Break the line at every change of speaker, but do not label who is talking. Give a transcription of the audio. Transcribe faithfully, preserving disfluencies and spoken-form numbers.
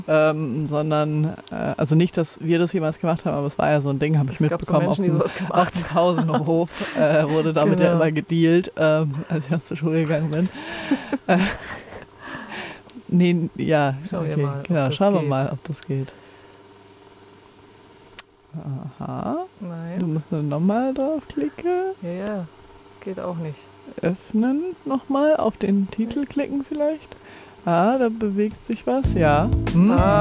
ähm, sondern, äh, also nicht, dass wir das jemals gemacht haben, aber es war ja so ein Ding, habe ich
Es gab so
mitbekommen.
Menschen, die
auf,
sowas
dem,
gemacht
auf dem Pausenhof äh, wurde damit ja
Genau.
immer gedealt, ähm, als ich aus der Schule gegangen bin. äh, nee, ja,
Schauen wir
okay,
mal, ob
genau,
das
schauen wir
geht.
mal, ob das geht. Aha, du
Nein.
musst nur nochmal draufklicken.
Ja, ja. Geht auch nicht.
Öffnen nochmal, auf den Titel klicken vielleicht. Ah, da bewegt sich was, ja. Hm?
Ah.